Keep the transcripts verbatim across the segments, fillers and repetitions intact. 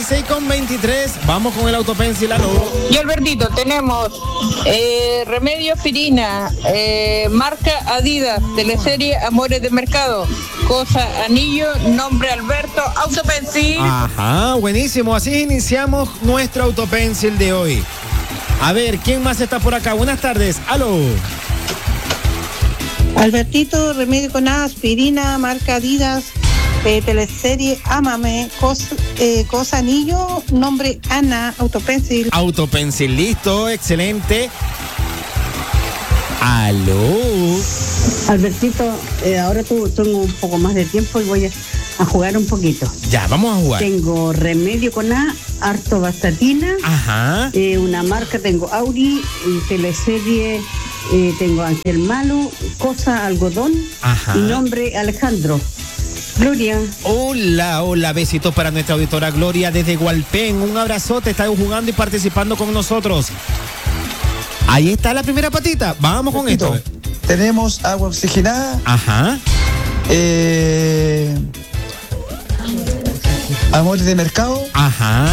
dieciséis con veintitrés. Vamos con el autopencil. Y Albertito, tenemos eh, Remedio Aspirina, eh, marca Adidas, teleserie Amores de Mercado, cosa Anillo, nombre Alberto, autopencil. Ajá, buenísimo. Así iniciamos nuestro autopencil de hoy. A ver, ¿quién más está por acá? Buenas tardes. Aló. Albertito, Remedio con A, Aspirina, marca Adidas, eh, teleserie Ámame, cosa, eh, cosa Anillo, nombre Ana, autopencil. Autopencil, listo, excelente. Aló. Albertito, eh, ahora tú, tengo un poco más de tiempo y voy a, a jugar un poquito. Ya, vamos a jugar. Tengo Remedio con A, Artobastatina. Ajá. Eh, una marca, tengo Audi, y teleserie, eh, tengo Ángel Malo, cosa Algodón. Ajá. Y nombre Alejandro. Gloria. Hola, hola, besitos para nuestra auditora Gloria desde Gualpén. Un abrazote, está jugando y participando con nosotros. Ahí está la primera patita. Vamos con Repito, esto. Tenemos agua oxigenada. Ajá. Eh, amores de mercado. Ajá.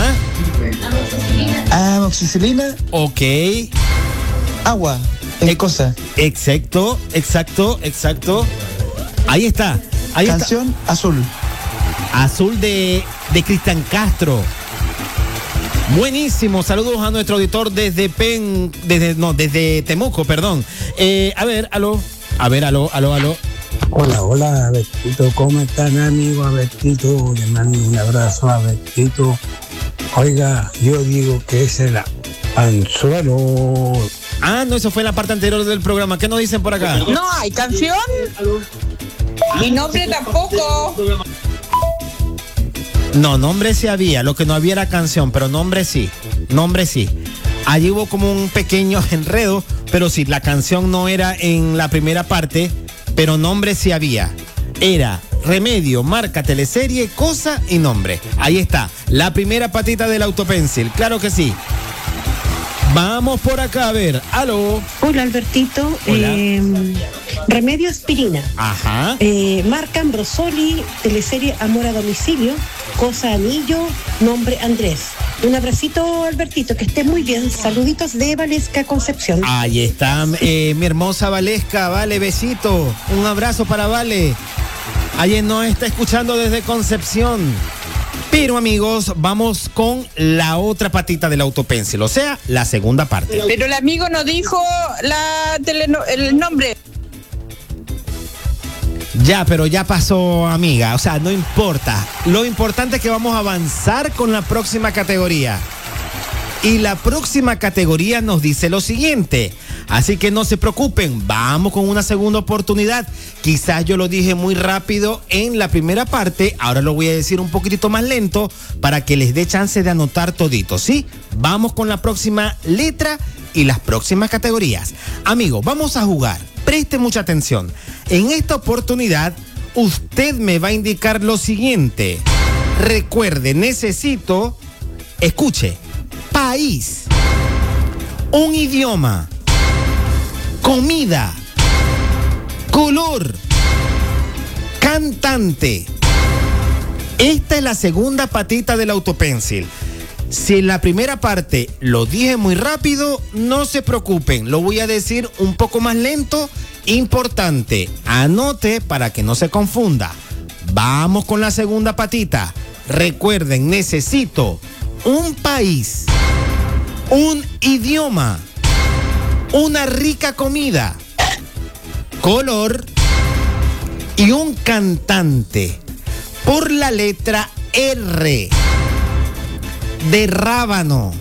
Amoxicilina. Ok. Agua. En cosa. Exacto, exacto, exacto. Ahí está. Ahí Canción está. Azul. Azul de, de Cristian Castro. Buenísimo, saludos a nuestro auditor desde Pen, desde, no, desde Temuco, perdón. Eh, a ver, aló, a ver, aló, aló, aló. Hola, hola, Albertito, ¿cómo están, amigo Albertito? Le mando un abrazo a Albertito. Oiga, yo digo que es el anzuelo. Ah, no, eso fue en la parte anterior del programa. ¿Qué nos dicen por acá? No hay canción. Y nombre tampoco. No, nombre sí había, lo que no había era canción, pero nombre sí, nombre sí. Allí hubo como un pequeño enredo, pero sí, la canción no era en la primera parte, pero nombre sí había. Era Remedio, marca, teleserie, cosa y nombre. Ahí está, la primera patita del autopencil, claro que sí. Vamos por acá a ver, aló. Hola, Albertito. Hola. Eh, Remedio Aspirina. Ajá. Eh, marca Ambrosoli, teleserie Amor a Domicilio, cosa Anillo, nombre Andrés. Un abracito, Albertito, que esté muy bien. Saluditos de Valesca, Concepción. Ahí está eh, mi hermosa Valesca, Vale, besito. Un abrazo para Vale. Alguien nos está escuchando desde Concepción. Pero amigos, vamos con la otra patita del autopencil, o sea, la segunda parte. Pero el amigo no dijo la teleno- el nombre. Ya, pero ya pasó, amiga, o sea, no importa. Lo importante es que vamos a avanzar con la próxima categoría. Y la próxima categoría nos dice lo siguiente. Así que no se preocupen, vamos con una segunda oportunidad. Quizás yo lo dije muy rápido en la primera parte, ahora lo voy a decir un poquitito más lento para que les dé chance de anotar todito, ¿sí? Vamos con la próxima letra y las próximas categorías. Amigos, vamos a jugar. Preste mucha atención. En esta oportunidad, usted me va a indicar lo siguiente. Recuerde, necesito, escuche, país, un idioma, comida, color, cantante. Esta es la segunda patita del autopencil. Si en la primera parte lo dije muy rápido, no se preocupen, lo voy a decir un poco más lento. Importante, anote para que no se confunda. Vamos con la segunda patita. Recuerden, necesito un país, un idioma, una rica comida, color y un cantante. Por la letra R de rábano.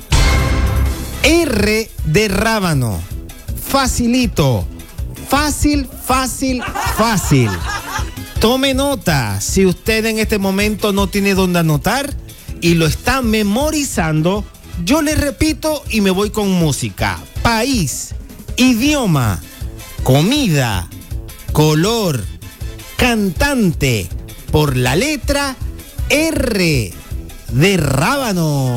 R de rábano. Facilito. Fácil, fácil, fácil. Tome nota. Si usted en este momento no tiene dónde anotar y lo está memorizando, yo le repito y me voy con música. País, idioma, comida, color, cantante, por la letra R de rábano.